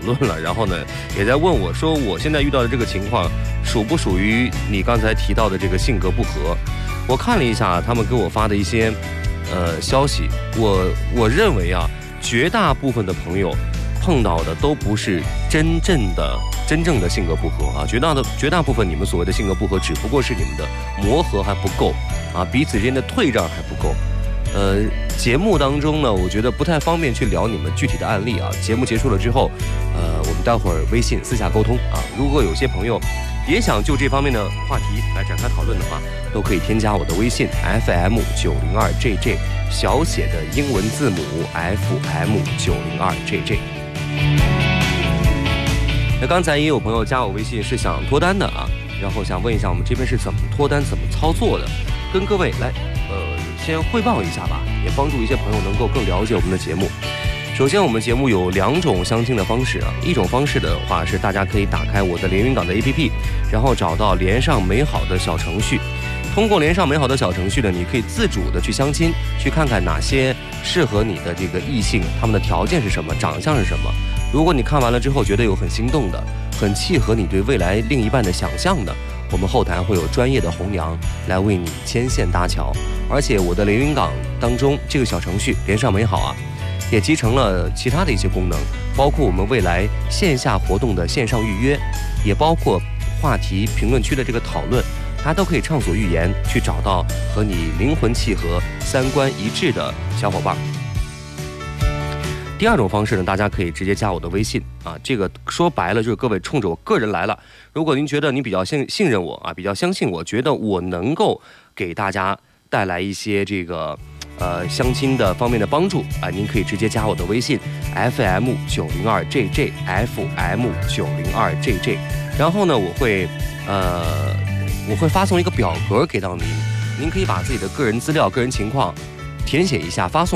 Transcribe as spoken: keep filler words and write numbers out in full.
论了，然后呢也在问我说我现在遇到的这个情况属不属于你刚才提到的这个性格不合。我看了一下他们给我发的一些呃消息，我我认为啊，绝大部分的朋友碰到的都不是真正的真正的性格不合啊，绝大的绝大部分你们所谓的性格不合，只不过是你们的磨合还不够啊，彼此之间的退让还不够。呃，节目当中呢，我觉得不太方便去聊你们具体的案例啊。节目结束了之后，呃，我们待会儿微信私下沟通啊。如果有些朋友也想就这方面的话题来展开讨论的话，都可以添加我的微信 F M 九零二 J J 小写的英文字母 F M 九零二 J J。那刚才也有朋友加我微信是想脱单的啊，然后想问一下我们这边是怎么脱单、怎么操作的，跟各位来呃先汇报一下吧，也帮助一些朋友能够更了解我们的节目。首先，我们节目有两种相亲的方式啊，一种方式的话是大家可以打开我的连云港的 A P P， 然后找到连上美好的小程序。通过连上美好的小程序呢，你可以自主的去相亲，去看看哪些适合你的这个异性，他们的条件是什么，长相是什么。如果你看完了之后觉得有很心动的，很契合你对未来另一半的想象的，我们后台会有专业的红娘来为你牵线搭桥。而且我的连云港当中这个小程序连上美好啊，也集成了其他的一些功能，包括我们未来线下活动的线上预约，也包括话题评论区的这个讨论，它都可以畅所欲言，去找到和你灵魂契合、三观一致的小伙伴。第二种方式呢，大家可以直接加我的微信啊，这个说白了就是各位冲着我个人来了。如果您觉得您比较信信任我啊，比较相信我，觉得我能够给大家带来一些这个呃相亲的方面的帮助啊，您可以直接加我的微信 F M 九零二 J J F M 九零二 J J， 然后呢，我会呃我会发送一个表格给到您，您可以把自己的个人资料、个人情况填写一下，发送